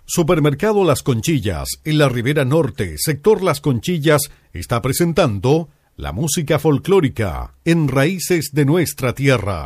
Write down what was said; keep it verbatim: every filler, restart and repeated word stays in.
Supermercado Las Conchillas, en la Ribera Norte, sector Las Conchillas, está presentando la música folclórica en Raíces de Nuestra Tierra.